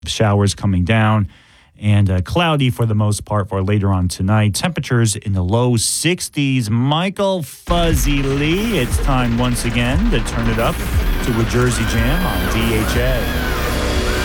Showers coming down and cloudy for the most part for later on tonight. Temperatures in the low 60s. Michael Fuzzy Lee, it's time once again to turn it up to a Jersey Jam on DHA.